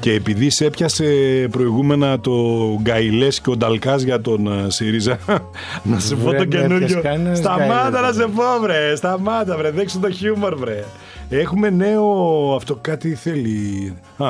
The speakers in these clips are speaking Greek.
Και επειδή σε έπιασε προηγούμενα το Γκαϊλές και ο Νταλκάς για τον ΣΥΡΙΖΑ, να σε πω το καινούριο. Σταμάτα να σε πω, βρε. Σταμάτα, βρε. Δέξου το χιούμορ, βρε. Έχουμε νέο. Αυτό κάτι θέλει.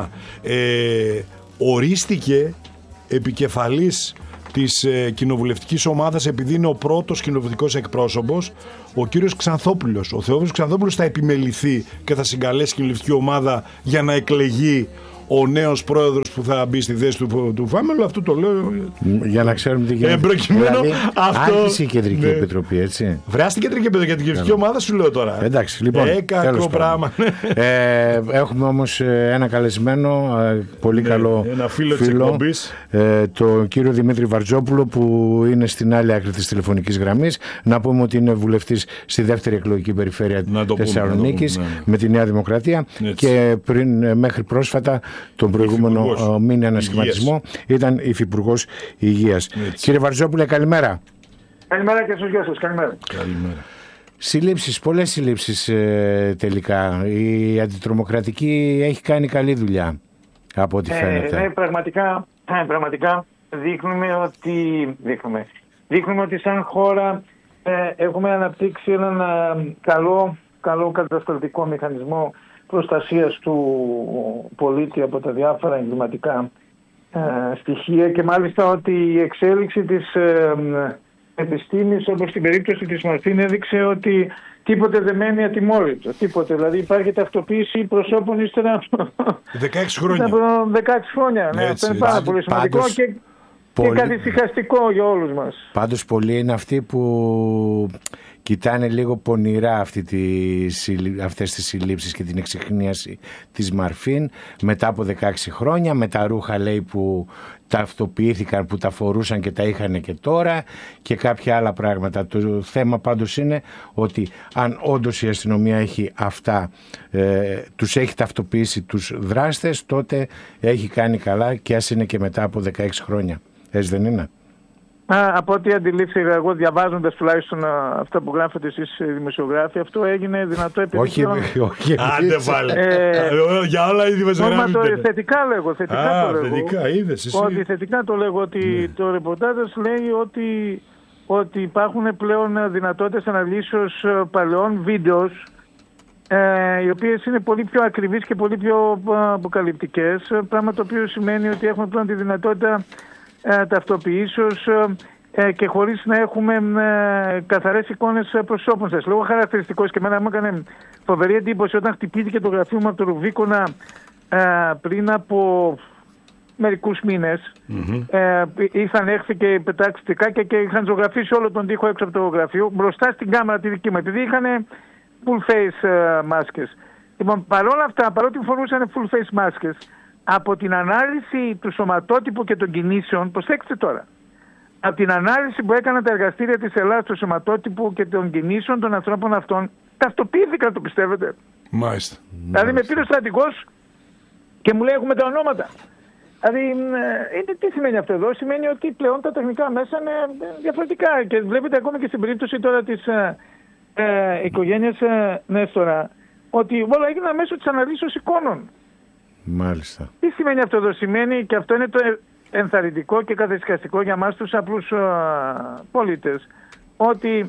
Ορίστηκε επικεφαλής της κοινοβουλευτικής ομάδας, επειδή είναι ο πρώτος κοινοβουλευτικός εκπρόσωπος, ο κύριος Ξανθόπουλος. Ο Θεόφιλος Ξανθόπουλος θα επιμεληθεί και θα συγκαλέσει κοινοβουλευτική ομάδα για να εκλεγεί ο νέος πρόεδρος που θα μπει στη θέση του Φάμελου. Αυτό το λέω για να ξέρουμε τι γίνεται. Δηλαδή, άρχισε η Κεντρική Επιτροπή, έτσι. Βράστη η Κεντρική Επιτροπή για την κοινοβουλευτική ομάδα, σου λέω τώρα. Εντάξει, λοιπόν. Κακό πράγμα. Έχουμε όμως ένα καλεσμένο, πολύ καλό ένα φίλο της εκπομπής, τον κύριο Δημήτρη Βαρτζόπουλο, που είναι στην άλλη άκρη της τηλεφωνικής γραμμής. Να πούμε ότι είναι βουλευτής στη δεύτερη εκλογική περιφέρεια Θεσσαλονίκης με τη Νέα Δημοκρατία. Και μέχρι πρόσφατα, τον προηγούμενο μήνα ανασχηματισμό, ήταν υφυπουργός Υγείας. Κύριε Βαρτζόπουλε, καλημέρα. Καλημέρα και στους γεια σας. Καλημέρα. Συλλήψεις, πολλές συλλήψεις τελικά. Η αντιτρομοκρατική έχει κάνει καλή δουλειά, από ό,τι φαίνεται. Ναι, πραγματικά δείχνουμε ότι σαν χώρα έχουμε αναπτύξει έναν καλό κατασταλτικό μηχανισμό προστασίας του πολίτη από τα διάφορα εγκληματικά στοιχεία, και μάλιστα ότι η εξέλιξη της επιστήμης, όπως στην περίπτωση της Μαρφίν, έδειξε ότι τίποτε δεν μένει ατιμόρυτο. Τίποτε. Δηλαδή υπάρχει ταυτοποίηση προσώπων ύστερα από 16 χρόνια. 16 χρόνια. Ναι, αυτό είναι πάρα πολύ σημαντικό και καθησυχαστικό για όλους μας. Πάντως πολλοί είναι αυτοί που κοιτάνε λίγο πονηρά αυτές τις συλλήψεις και την εξιχνίαση της Μαρφίν μετά από 16 χρόνια, με τα ρούχα, λέει, που ταυτοποιήθηκαν, που τα φορούσαν και τα είχαν και τώρα, και κάποια άλλα πράγματα. Το θέμα πάντως είναι ότι αν όντως η αστυνομία έχει αυτά, τους έχει ταυτοποιήσει τους δράστες, τότε έχει κάνει καλά, και ας είναι και μετά από 16 χρόνια. Έτσι δεν είναι? Από ό,τι αντιλήφθηκα εγώ, διαβάζοντας τουλάχιστον αυτά που γράφετε εσείς δημοσιογράφοι, αυτό έγινε δυνατό επειδή... Όχι. Άντε πάλι. Για όλα οι δημοσιογράφοι. Θετικά λέγω. Θετικά, είδες εσύ. Θετικά το λέγω, ότι το ρεπορτάζ λέει ότι υπάρχουν πλέον δυνατότητες αναλύσεως παλαιών βίντεο, οι οποίες είναι πολύ πιο ακριβείς και πολύ πιο αποκαλυπτικές, πράγμα το οποίο σημαίνει ότι έχουμε πλέον τη δυνατότητα ταυτοποιήσεως και χωρίς να έχουμε καθαρές εικόνες προσώπων σας. Λόγω χαρακτηριστικός, και εμένα μου έκανε φοβερή εντύπωση όταν χτυπήθηκε το γραφείο μου από το Ρουβίκονα πριν από μερικούς μήνες. Ήρθαν έξω και πετάξτηκα και είχαν ζωγραφίσει όλο τον τοίχο έξω από το γραφείο, μπροστά στην κάμερα τη δική μου, επειδή είχαν full face μάσκες. Λοιπόν, παρόλα αυτά, παρότι φορούσαν full face μάσκες, από την ανάλυση του σωματότυπου και των κινήσεων, προσέξτε τώρα, από την ανάλυση που έκαναν τα εργαστήρια της Ελλάδας του σωματότυπου και των κινήσεων των ανθρώπων αυτών, ταυτοποιήθηκαν, το πιστεύετε? Μάλιστα. Δηλαδή με πήρε ο στρατηγός και μου λέει έχουμε τα ονόματα. Δηλαδή τι σημαίνει αυτό εδώ? Σημαίνει ότι πλέον τα τεχνικά μέσα είναι διαφορετικά, και βλέπετε ακόμη και στην περίπτωση τώρα της οικογένειας Νέστορα, ότι όλα έγιναν μέσω της αναλύσεως εικόνων. Μάλιστα. Τι σημαίνει αυτό εδώ? Σημαίνει, και αυτό είναι το ενθαρρυντικό και καθησυχαστικό για μας τους απλούς πολίτες, ότι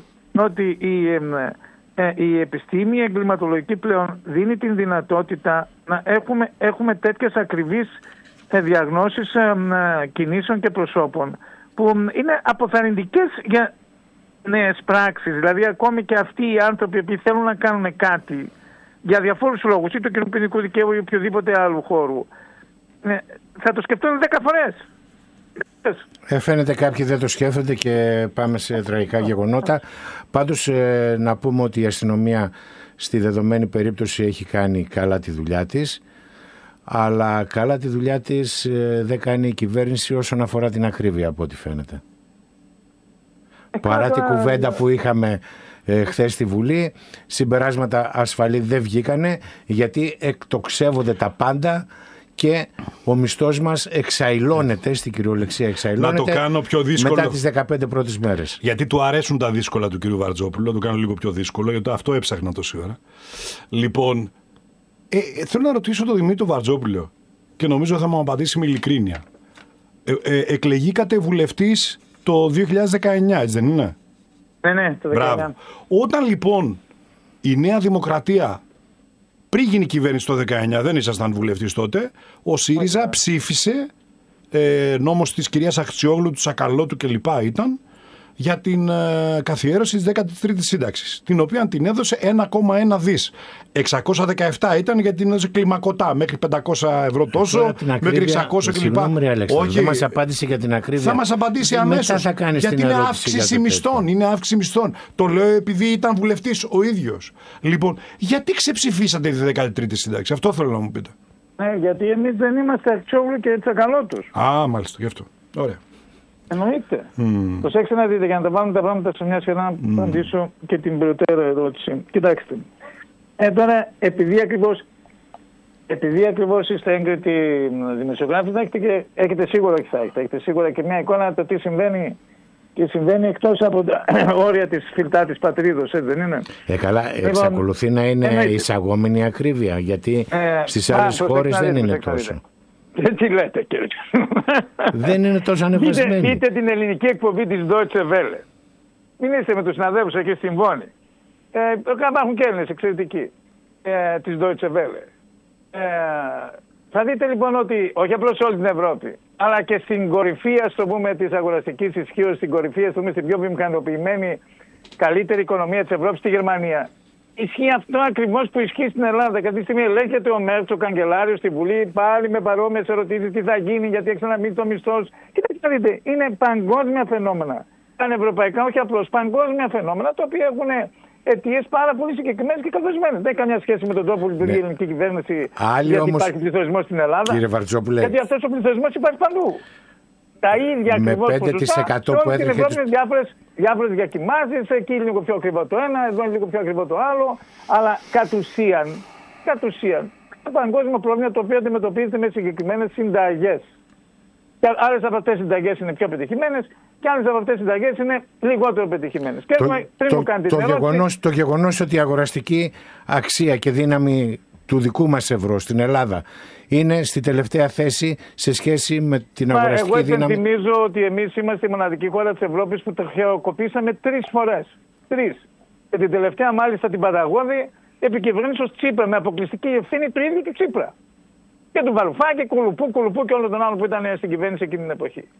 η επιστήμη, η εγκληματολογική πλέον δίνει την δυνατότητα να έχουμε τέτοιες ακριβείς διαγνώσεις κινήσεων και προσώπων που είναι αποθαρρυντικές για νέες πράξεις. Δηλαδή ακόμη και αυτοί οι άνθρωποι που θέλουν να κάνουν κάτι για διαφόρους λόγους, είτε του ποινικού δικαίου ή οποιοδήποτε άλλου χώρου, θα το σκεφτούν 10 φορές. Φαίνεται κάποιοι δεν το σκέφτονται και πάμε σε τραγικά γεγονότα. Πάντως να πούμε ότι η αστυνομία στη δεδομένη περίπτωση έχει κάνει καλά τη δουλειά της, αλλά καλά τη δουλειά της δεν κάνει η κυβέρνηση όσον αφορά την ακρίβεια, από ό,τι φαίνεται. Παρά την κουβέντα που είχαμε χθες στη Βουλή, συμπεράσματα ασφαλή δεν βγήκανε, γιατί εκτοξεύονται τα πάντα και ο μισθός μας εξαϊλώνεται, στην κυριολεξία εξαϊλώνεται. Να το κάνω πιο δύσκολο. Μετά τις 15 πρώτες μέρες. Γιατί του αρέσουν τα δύσκολα του κύριου Βαρτζόπουλου, να το κάνω λίγο πιο δύσκολο, γιατί αυτό έψαχνα τόση ώρα. Λοιπόν, θέλω να ρωτήσω τον Δημήτρη Βαρτζόπουλο. και νομίζω θα μου απαντήσει με ειλικρίνεια. Εκλεγήκατε βουλευτής το 2019, έτσι δεν είναι? Ναι, το 2019. Μπράβο. Όταν λοιπόν η Νέα Δημοκρατία, πριν γίνει κυβέρνηση το 2019, δεν ήσασταν βουλευτής τότε, ο ΣΥΡΙΖΑ ψήφισε νόμος της κυρίας Αχτσιόγλου, του Σακαλώτου κλπ. Ήταν για την καθιέρωση της 13ης σύνταξης, την οποία την έδωσε 1,1 δις. 617 ήταν γιατί την έδωσε κλιμακωτά, μέχρι 500 ευρώ τόσο, μέχρι 600 κλπ. Όχι, δεν μας απάντησε για την ακρίβεια. Θα μας απαντήσει αμέσως, γιατί είναι αύξηση μισθών. Είναι αύξηση μισθών. Το λέω επειδή ήταν βουλευτής ο ίδιος. Λοιπόν, γιατί ξεψηφίσατε τη 13η σύνταξη? Αυτό θέλω να μου πείτε. Ναι, γιατί εμείς δεν είμαστε Αχτσιόγλου και Τσακαλώτους. Α, μάλιστα, γι' αυτό. Ωραία. Εννοείται. Προσέξτε να δείτε, για να τα βάλουμε τα πράγματα σε μια σειρά, να απαντήσω και την περαιτέρω ερώτηση. Κοιτάξτε. Τώρα, επειδή ακριβώς είστε έγκριτοι δημοσιογράφοι, έχετε σίγουρα και μια εικόνα το τι συμβαίνει, και συμβαίνει εκτός από τα όρια της φιλτά της πατρίδος, έτσι δεν είναι? Καλά, εξακολουθεί να είναι εισαγόμενη ακρίβεια, γιατί στις άλλες χώρες δεν είναι τόσο. Τι λέτε, κύριε? Δεν είναι τόσο ανεβασμένη. Δείτε την ελληνική εκπομπή της Deutsche Welle. Μην είστε με τους συναδέλφους εκεί στην Βόνη. Υπάρχουν και Έλληνες εξαιρετικοί της Deutsche Welle. Θα δείτε λοιπόν ότι όχι απλώς σε όλη την Ευρώπη, αλλά και στην κορυφή, ας το πούμε, της αγοραστικής ισχύως, στην κορυφή, ας πούμε, στην πιο βιομηχανοποιημένη, καλύτερη οικονομία της Ευρώπης, στη Γερμανία. Ισχύει αυτό ακριβώς που ισχύει στην Ελλάδα. Κατά τη στιγμή ελέγχεται ο Μέρτς, ο καγκελάριος στη Βουλή, πάλι με παρόμοιες ερωτήσεις, τι θα γίνει, γιατί έχει ξαναμείνει το μισθός. Κοιτάξτε, δείτε, είναι παγκόσμια φαινόμενα. Πανευρωπαϊκά, όχι απλώς, παγκόσμια φαινόμενα, τα οποία έχουν αιτίες πάρα πολύ συγκεκριμένες και καθορισμένες. Δεν έχει καμιά σχέση με τον τρόπο που λειτουργεί η ελληνική κυβέρνηση, γιατί υπάρχει πληθωρισμός στην Ελλάδα. Κύριε Βαρτζόπουλε, γιατί αυτός ο πληθωρισμός υπάρχει παντού. Τα ίδια ακριβώς ποσοστά σε όλη την Ευρώπη, διάφορες διακυμάνσεις, εκεί είναι λίγο πιο ακριβό το ένα, εδώ είναι λίγο πιο ακριβό το άλλο, αλλά κατ' ουσίαν, το παγκόσμιο πρόβλημα το οποίο αντιμετωπίζεται με συγκεκριμένες συνταγές. Και άλλες από αυτές τις συνταγές είναι πιο πετυχημένες και άλλες από αυτές τις συνταγές είναι λιγότερο πετυχημένες. Το γεγονός ότι η αγοραστική αξία και δύναμη του δικού μας ευρώ στην Ελλάδα είναι στη τελευταία θέση σε σχέση με την αγοραστική δύναμη. Εγώ θυμίζω ότι εμείς είμαστε η μοναδική χώρα της Ευρώπης που τα χρεοκοπήσαμε 3 φορές. 3. Και την τελευταία μάλιστα την Παταγώδη επικυβέρνησε ως Τσίπρα, με αποκλειστική ευθύνη του ίδιου και Τσίπρα. Και του Βαρουφάκη, Κουλουπού και όλων των άλλων που ήταν στην κυβέρνηση εκείνη την εποχή.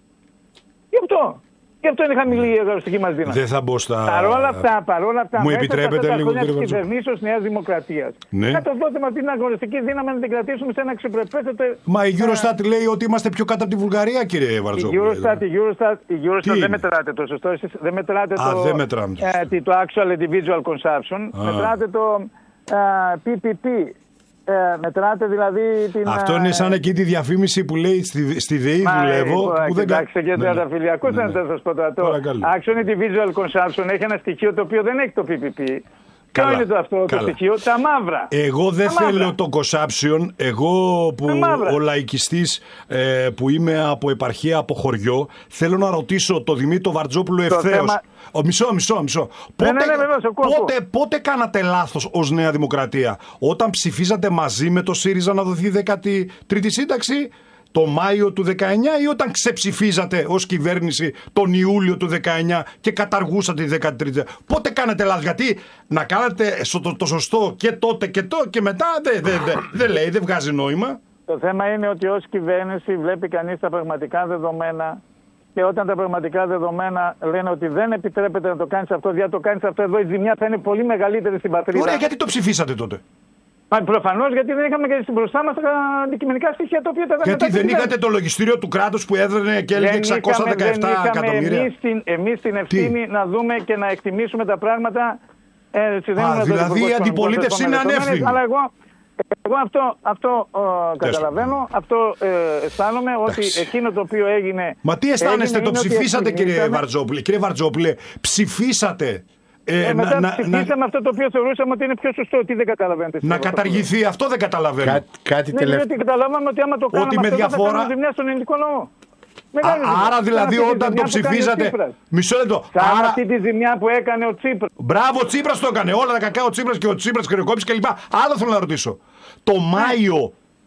Γι' αυτό είναι χαμηλή η αγοραστική μας δύναμη. Δεν θα μπω στα. Παρόλα αυτά, μου επιτρέπετε λίγο, κύριε Βαρτζόπουλε, κυβερνήσεως Νέας Δημοκρατίας. Ναι. Να το δώσουμε αυτή την αγοραστική δύναμη να την κρατήσουμε σε ένα αξιοπρεπέστατο. Μα η Eurostat λέει ότι είμαστε πιο κάτω από τη Βουλγαρία, κύριε Βαρτζόπουλε. Η Eurostat δεν μετράτε το σωστό. Δεν μετράτε το actual individual consumption. Μετράτε το PPP. Μετράτε δηλαδή την. Αυτό είναι σαν εκεί τη διαφήμιση που λέει στη ΔΕΗ δουλεύω. Κοιτάξτε και τριανταφυλιακό, να σας πω τώρα. Το Action Individual Consumption έχει ένα στοιχείο το οποίο δεν έχει το PPP. Ποιο είναι το στοιχείο? Τα μαύρα. Εγώ δεν θέλω το consumption. Εγώ που ο λαϊκιστής που είμαι από επαρχία, από χωριό, θέλω να ρωτήσω το Δημήτρη Βαρτζόπουλο ευθέως. Μισό. Πότε κάνατε λάθος ως Νέα Δημοκρατία? Όταν ψηφίζατε μαζί με το ΣΥΡΙΖΑ να δοθεί 13η σύνταξη το Μάιο του 19 ή όταν ξεψηφίζατε ως κυβέρνηση τον Ιούλιο του 19 και καταργούσατε τη 13η? Πότε κάνετε λάθος? Γιατί να κάνετε το σωστό και τότε και μετά δεν λέει, δεν βγάζει νόημα. Το θέμα είναι ότι ως κυβέρνηση βλέπει κανείς τα πραγματικά δεδομένα. Και όταν τα πραγματικά δεδομένα λένε ότι δεν επιτρέπεται να το κάνεις αυτό, γιατί το κάνεις αυτό εδώ, η ζημιά θα είναι πολύ μεγαλύτερη στην πατρίδα. Ωραία, γιατί το ψηφίσατε τότε? Προφανώς γιατί δεν είχαμε και μπροστά μας τα αντικειμενικά στοιχεία τα οποία τα γιατί δεν είχατε το λογιστήριο του κράτους που έδρανε και έλεγε 617 εκατομμύρια. Εμείς την ευθύνη να δούμε και να εκτιμήσουμε τα πράγματα. Δηλαδή η αντιπολίτευση είναι ανεύθυνη. Εγώ αυτό καταλαβαίνω, αυτό αισθάνομαι, ότι εκείνο το οποίο έγινε. Μα τι αισθάνεστε? Το ψηφίσατε, κύριε Βαρτζόπουλε. Κύριε Βαρτζόπουλε, ψηφίσατε. Μετά ψηφίσαμε αυτό το οποίο θεωρούσαμε ότι είναι πιο σωστό. Τι δεν καταλαβαίνετε? Να καταργηθεί, αυτό δεν καταλαβαίνω. Δεν καταλάβαμε ότι άμα το κάναμε αυτό θα κάνουμε ζημιά στον ελληνικό λαό. Άρα δηλαδή όταν το ψηφίζατε. Μισό λεπτό. Άρα αυτή τη ζημιά που έκανε ο Τσίπρας. Μπράβο, ο Τσίπρας το έκανε. Όλα τα κακά ο Τσίπρας και ο Τσίπρας χρεοκόπησε κλπ. Άλλο θέλω να ρωτήσω. Το Μάιο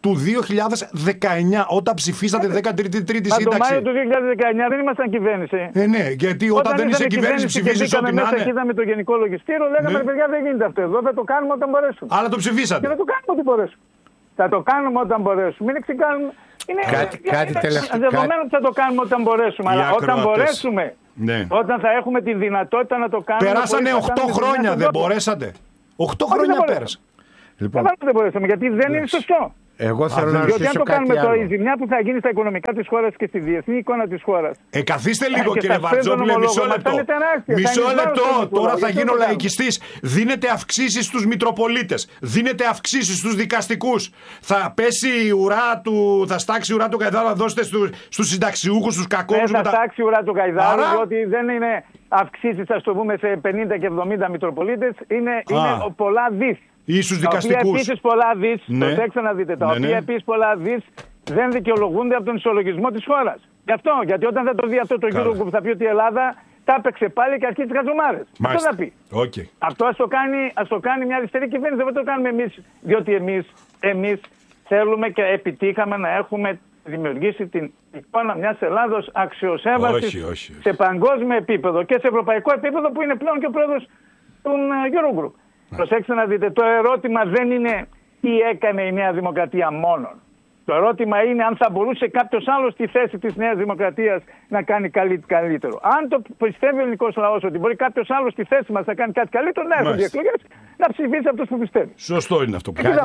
του 2019, όταν ψηφίσατε 13η σύνταξη. Το Μάιο του 2019 δεν ήμασταν κυβέρνηση. Ναι, γιατί όταν δεν είσαι κυβέρνηση ψηφίζεις ό,τι να είναι. Είδαμε το Γενικό Λογιστήριο, λέγαμε παιδιά δεν γίνεται αυτό εδώ, θα το κάνουμε όταν μπορέσουμε. Αλλά το ψηφίσατε. Και θα το κάνουμε όταν μπορέσουμε. Θα το κάνουμε όταν μπορέσουμε. Είναι ξεκάνουμε. Κάτι τελευταίο. Δεδομένου ότι θα το κάνουμε όταν μπορέσουμε. Αλλά όταν μπορέσουμε, όταν θα έχουμε τη δυνατότητα να το κάνουμε. Περάσανε 8 χρόνια, δεν μπορέσατε. 8 χρόνια πέρασαν. Λοιπόν, δεν μπορέσαμε, γιατί δεν είναι σωστό. Εγώ θέλω να ρωτήσω κάτι άλλο. Γιατί αν το κάνουμε τώρα, η ζημιά που θα γίνει στα οικονομικά της χώρας και στη διεθνή εικόνα της χώρας. Καθίστε λίγο κύριε Βαρτζόπουλε, μισό λεπτό. Μισό λεπτό, τώρα θα γίνω λαϊκιστής. Δίνετε αυξήσεις στους μητροπολίτες, δίνετε αυξήσεις στους δικαστικούς. Θα πέσει η ουρά του, θα στάξει η ουρά του Γαϊδάρου, θα δώσετε στους συνταξιούχους, στους κακόβους. Δεν θα στάξει η ουρά του Γαϊδάρου, διότι δεν είναι αυξήσεις, ας το πούμε, σε 50 και 70 μητροπολίτες, είναι πολλά δις. Ή στους δικαστικούς. Τα οποία επίσης πολλά δις, προσέξτε να δείτε, τα οποία επίσης πολλά δις δεν δικαιολογούνται από τον ισολογισμό της χώρας. Γι' αυτό, γιατί όταν θα το δει αυτό το Eurogroup θα πει ότι η Ελλάδα τα έπαιξε πάλι και αρχίζει τις χαζομάρες. Αυτό θα πει. Okay. Αυτό ας το κάνει μια αριστερή κυβέρνηση, δεν το κάνουμε εμείς, διότι εμείς θέλουμε και επιτύχαμε να έχουμε δημιουργήσει την εικόνα μιας Ελλάδος αξιοσέβαστης σε παγκόσμιο επίπεδο και σε ευρωπαϊκό επίπεδο που είναι πλέον και ο πρόεδρος του Eurogroup. Προσέξτε να δείτε, το ερώτημα δεν είναι τι έκανε η Νέα Δημοκρατία μόνον. Το ερώτημα είναι αν θα μπορούσε κάποιος άλλος στη θέση της Νέας Δημοκρατίας να κάνει καλύτερο. Αν το πιστεύει ο ελληνικός λαός ότι μπορεί κάποιος άλλος στη θέση μας να κάνει κάτι καλύτερο, να έρθουν οι εκλογές, να ψηφίσει αυτός που πιστεύει. Σωστό είναι αυτό που λέει.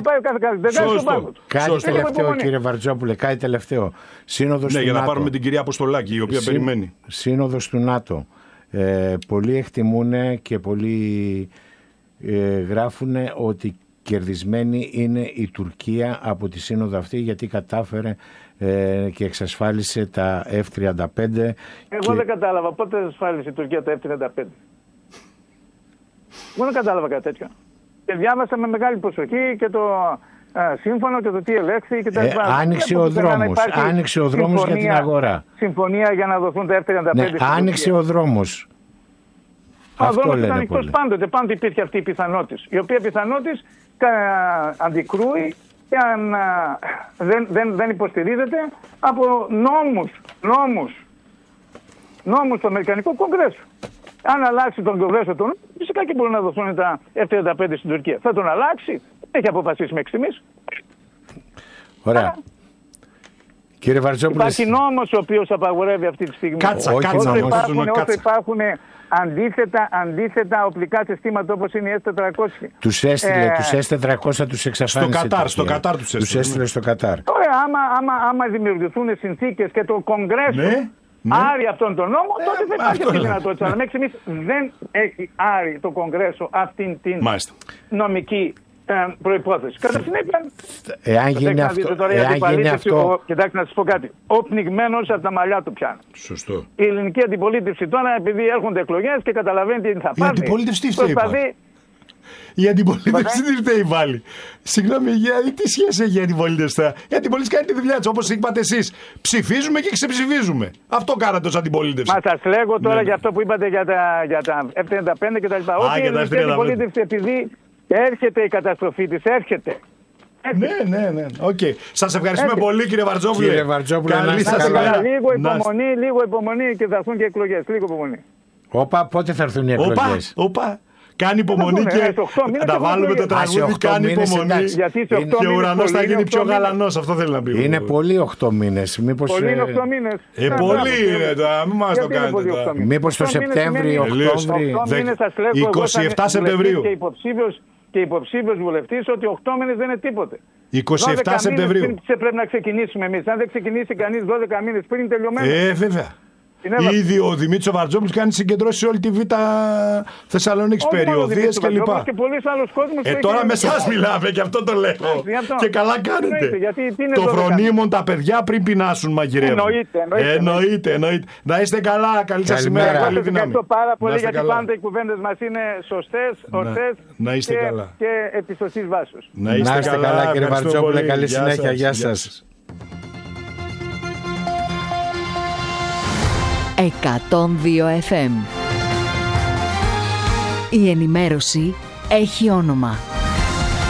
Κάτι τελευταίο, κύριε Βαρτζόπουλε, κάτι τελευταίο. Σύνοδος του για ΝΑΤΟ. να πάρουμε την κυρία Αποστολάκη, η οποία περιμένει. Σύνοδος του ΝΑΤΟ. Πολλοί εκτιμούν και πολλοί γράφουν ότι κερδισμένη είναι η Τουρκία από τη σύνοδο αυτή, γιατί κατάφερε και εξασφάλισε τα F-35. Εγώ δεν κατάλαβα πότε εξασφάλισε η Τουρκία τα F-35. Εγώ δεν κατάλαβα κάτι τέτοιο. Και διάβασα με μεγάλη προσοχή και το σύμφωνο και το τι ελέγχθη και τα λοιπά. Άνοιξε ο δρόμος για την αγορά. Συμφωνία για να δοθούν τα F-35. Ναι, άνοιξε ο δρόμος. Ο δρόμος ήταν ανοιχτός πάντοτε. Πάντοτε υπήρχε αυτή η πιθανότητα. Η οποία πιθανότητα αντικρούει και δεν υποστηρίζεται από νόμους του Αμερικανικού Κογκρέσου. Αν αλλάξει τον Κογκρέσο τον νόμο, φυσικά και μπορούν να δοθούν τα F-35 στην Τουρκία. Θα τον αλλάξει, έχει αποφασίσει μέχρι στιγμής. Ωραία. Κύριε Βαρτζόπουλε, υπάρχει νόμος ο οποίος απαγορεύει αυτή τη στιγμή. Όσο υπάρχουν αντίθετα οπλικά συστήματα όπως είναι η S-400. Τους S-400 τους εξαφάνισε. Στο Κατάρ τους έστειλε. Στο Κατάρ. Ωραία, άμα δημιουργηθούν συνθήκες και το Κογκρέσο άρει αυτόν τον νόμο, τότε δεν υπάρχει αυτή η δυνατότητα. Αλλά μέχρι στιγμής δεν έχει άρει το Κογκρέσο αυτήν την νομική προϋπόθεση. Κατά συνέπεια, εάν γίνει αυτό. Κοιτάξτε να σας πω κάτι. Ο πνιγμένος από τα μαλλιά του πιάνει. Σωστό. Η ελληνική αντιπολίτευση τώρα, επειδή έρχονται εκλογές και καταλαβαίνει τι θα πάρει. Η αντιπολίτευση τι φταίει. Η αντιπολίτευση τι φταίει πάλι. Συγγνώμη, τι σχέση έχει η αντιπολίτευση. Η αντιπολίτευση κάνει τη δουλειά της, όπως είπατε εσείς. Ψηφίζουμε και ξεψηφίζουμε. Αυτό κάνατε ως αντιπολίτευση. Μα σας λέγω τώρα για αυτό που είπατε για τα F-35 κτλ. Ότι η ελληνική αντιπολίτευση, επειδή έρχεται η καταστροφή της, έρχεται. Ναι. Okay. Σας ευχαριστούμε πολύ, κύριε Βαρτζόπουλε. Κύριε Βαρτζόπουλε, λίγο υπομονή και θα έρθουν και εκλογές. Λίγο υπομονή. Πότε θα έρθουν οι εκλογές? Κάνει υπομονή και να βάλουμε το τραγούδι. Κάνει υπομονή. Και ο ουρανός θα γίνει πιο γαλανός. Αυτό θέλει να πει. Είναι πολύ 8 μήνες. Πολύ είναι 8 μήνες. Πολύ είναι τώρα. Μην μας το κάνετε. Μήπως το Σεπτέμβριο, Οκτώβριο. 27 Σεπτεμβρίου. Και υποψήφιος βουλευτής ότι 8 μήνες δεν είναι τίποτε. 27 Σεπτεμβρίου. Πρέπει να ξεκινήσουμε εμείς. Αν δεν ξεκινήσει κανείς 12 μήνες πριν, τελειωμένο. Βέβαια. Ήδη ο Δημήτρης Βαρτζόπουλος κάνει συγκεντρώσεις σε όλη τη Β' Θεσσαλονίκης, περιοδίες κλπ. Και πολλοί άλλους κόσμους. Τώρα με εσάς μιλάμε και αυτό το λέω. Και καλά κάνετε. Το φρονίμον τα παιδιά πριν πεινάσουν μαγειρεύουν. Εννοείται. Να είστε καλά. Καλή σας ημέρα. Καλή δύναμη. Ευχαριστώ πάρα πολύ, γιατί πάντα οι κουβέντες μας είναι σωστές, ορθές και επί σωστής βάσης. Να είστε καλά, κύριε Βαρτζόπουλε. Καλή συνέχεια. Γεια σας. 102 FM. Η ενημέρωση έχει όνομα.